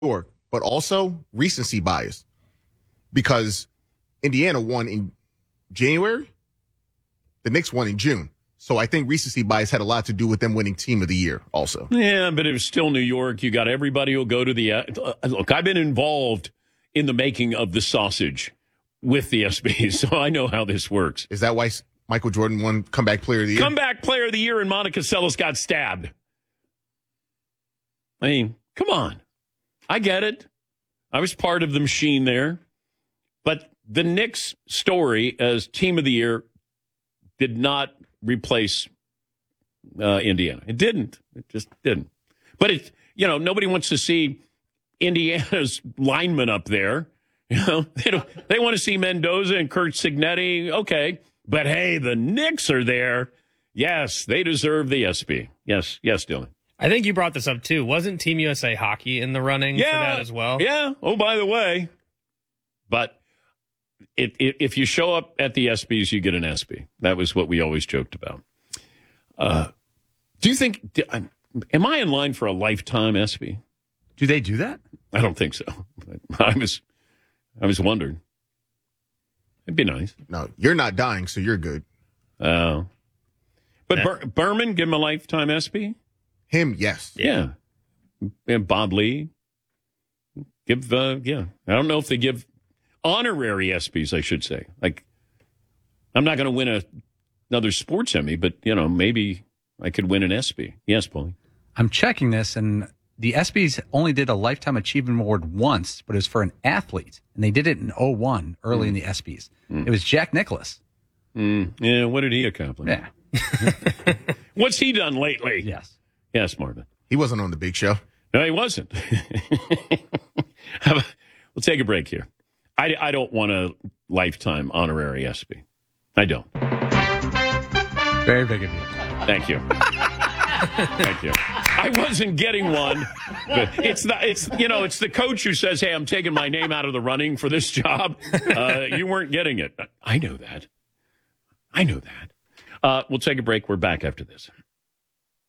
York, but also recency bias because Indiana won in January, the Knicks won in June. So I think recency bias had a lot to do with them winning Team of the Year also. Yeah, but it was still New York. You got everybody who'll go to the look, I've been involved in the making of the sausage with the SBs, so I know how this works. Is that why Michael Jordan won Comeback Player of the Year? Comeback Player of the Year and Monica Seles got stabbed. I mean, come on. I get it. I was part of the machine there. But the Knicks story as Team of the Year did not replace Indiana. It didn't. It just didn't. But nobody wants to see Indiana's linemen up there. They want to see Mendoza and Kurt Signetti. Okay. But hey, the Knicks are there. Yes, they deserve the SB. Yes, Dylan. I think you brought this up too. Wasn't Team USA Hockey in the running for that as well? Yeah. Oh, by the way. But if you show up at the SBs, you get an SB. That was what we always joked about. Do you think, am I in line for a lifetime SB? Do they do that? I don't think so. I was wondering. It'd be nice. No, you're not dying, so you're good. Oh. But Berman, give him a lifetime SB? Him, yes. Yeah. And Bob Lee. I don't know if they give honorary ESPYs, I should say. Like, I'm not going to win another sports Emmy, but, maybe I could win an ESPY. Yes, Paulie. I'm checking this, and the ESPYs only did a Lifetime Achievement Award once, but it was for an athlete, and they did it in 2001, early in the ESPYs. It was Jack Nicklaus. Yeah, what did he accomplish? Yeah. What's he done lately? Yes. Yes, Marvin. He wasn't on the Big Show. No, he wasn't. We'll take a break here. I don't want a lifetime honorary ESPY. I don't. Very big of you. Thank you. Thank you. I wasn't getting one. But it's the coach who says, "Hey, I'm taking my name out of the running for this job." You weren't getting it. I know that. We'll take a break. We're back after this.